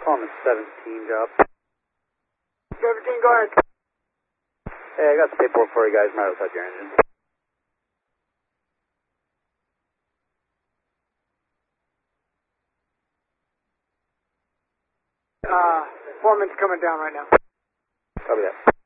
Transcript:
Calling the 17 job. 17, go ahead. Hey, I got the paperwork for you guys right outside your engine. Foreman's coming down right now. Copy that.